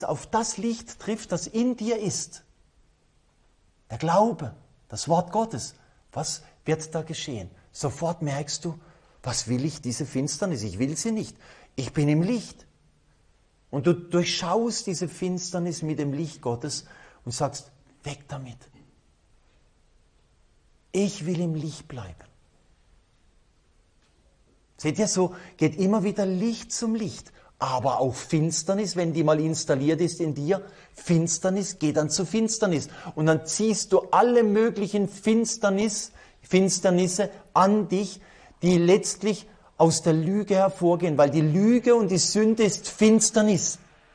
auf das Licht trifft, das in dir ist, der Glaube, das Wort Gottes, was wird da geschehen? Sofort merkst du, was will ich, diese Finsternis? Ich will sie nicht. Ich bin im Licht. Und du durchschaust diese Finsternis mit dem Licht Gottes und sagst, weg damit. Ich will im Licht bleiben. Seht ihr, so geht immer wieder Licht zum Licht. Aber auch Finsternis, wenn die mal installiert ist in dir, Finsternis geht dann zu Finsternis. Und dann ziehst du alle möglichen Finsternisse an dich, die letztlich aus der Lüge hervorgehen, weil die Lüge und die Sünde ist Finsternis.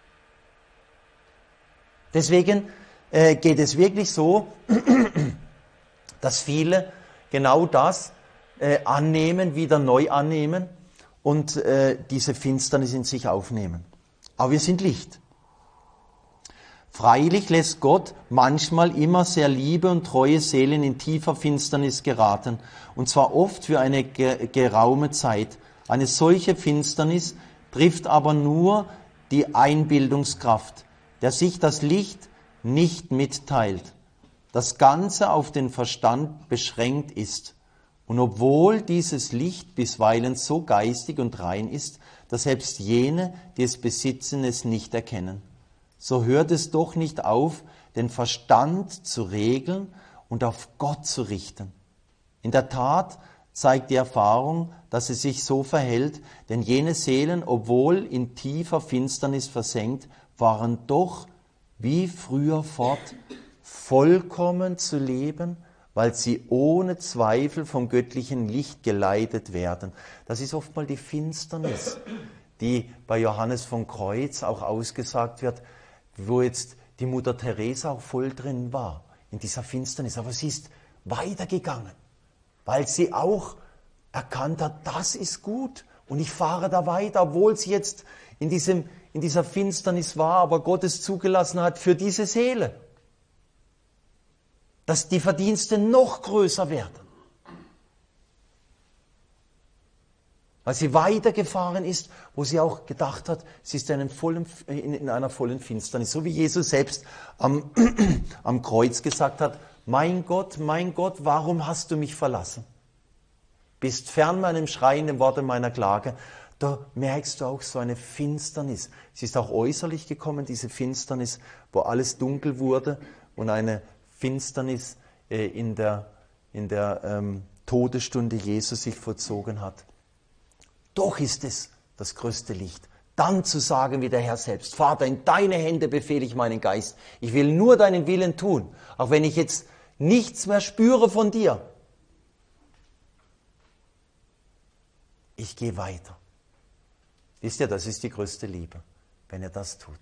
Deswegen geht es wirklich so, dass viele genau das annehmen, wieder neu annehmen und diese Finsternis in sich aufnehmen. Aber wir sind Licht. Freilich lässt Gott manchmal immer sehr liebe und treue Seelen in tiefer Finsternis geraten, und zwar oft für eine geraume Zeit. Eine solche Finsternis trifft aber nur die Einbildungskraft, der sich das Licht nicht mitteilt, das Ganze auf den Verstand beschränkt ist. Und obwohl dieses Licht bisweilen so geistig und rein ist, dass selbst jene, die es besitzen, es nicht erkennen, so hört es doch nicht auf, den Verstand zu regeln und auf Gott zu richten. In der Tat zeigt die Erfahrung, dass es sich so verhält, denn jene Seelen, obwohl in tiefer Finsternis versenkt, waren doch wie früher fort, vollkommen zu leben, weil sie ohne Zweifel vom göttlichen Licht geleitet werden. Das ist oft mal die Finsternis, die bei Johannes von Kreuz auch ausgesagt wird, wo jetzt die Mutter Teresa auch voll drin war, in dieser Finsternis. Aber sie ist weitergegangen, weil sie auch erkannt hat, das ist gut und ich fahre da weiter, obwohl sie jetzt in dieser Finsternis war, aber Gott es zugelassen hat für diese Seele, dass die Verdienste noch größer werden. Weil sie weitergefahren ist, wo sie auch gedacht hat, sie ist in einer vollen Finsternis. So wie Jesus selbst am Kreuz gesagt hat, mein Gott, warum hast du mich verlassen? Bist fern meinem schreienden Worte meiner Klage. Da merkst du auch so eine Finsternis. Sie ist auch äußerlich gekommen, diese Finsternis, wo alles dunkel wurde und eine Finsternis in der Todesstunde Jesus sich vollzogen hat. Doch ist es das größte Licht, dann zu sagen wie der Herr selbst, Vater, in deine Hände befehle ich meinen Geist. Ich will nur deinen Willen tun, auch wenn ich jetzt nichts mehr spüre von dir. Ich gehe weiter. Wisst ihr, das ist die größte Liebe, wenn er das tut.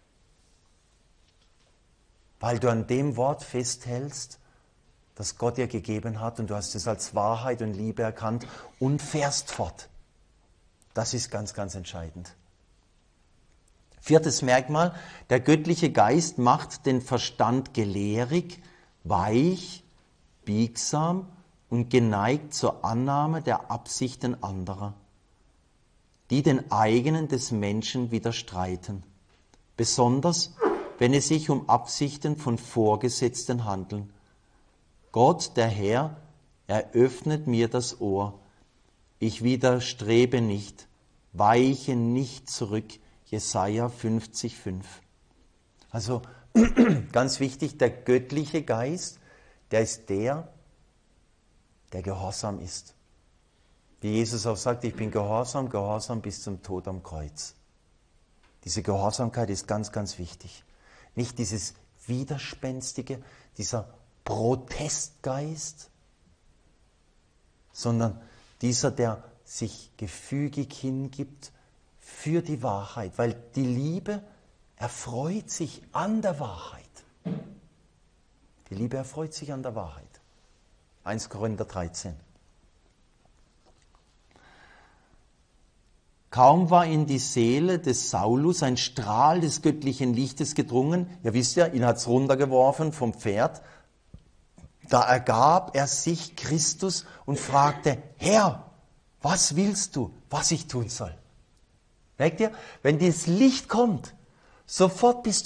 Weil du an dem Wort festhältst, das Gott dir gegeben hat, und du hast es als Wahrheit und Liebe erkannt und fährst fort. Das ist ganz, ganz entscheidend. 4. Merkmal, der göttliche Geist macht den Verstand gelehrig, weich, biegsam und geneigt zur Annahme der Absichten anderer, die den eigenen des Menschen widerstreiten, besonders wenn es sich um Absichten von Vorgesetzten handelt. Gott, der Herr, eröffnet mir das Ohr. Ich widerstrebe nicht, weiche nicht zurück. Jesaja 50,5. Also ganz wichtig, der göttliche Geist, der ist der gehorsam ist. Wie Jesus auch sagt, ich bin gehorsam bis zum Tod am Kreuz. Diese Gehorsamkeit ist ganz, ganz wichtig. Nicht dieses Widerspenstige, dieser Protestgeist, sondern dieser, der sich gefügig hingibt für die Wahrheit, weil die Liebe erfreut sich an der Wahrheit. Die Liebe erfreut sich an der Wahrheit. 1 Korinther 13. Kaum war in die Seele des Saulus ein Strahl des göttlichen Lichtes gedrungen, ja wisst ihr, ihn hat's runtergeworfen vom Pferd, da ergab er sich Christus und fragte, Herr, was willst du, was ich tun soll? Merkt ihr, wenn das Licht kommt, Sofort bist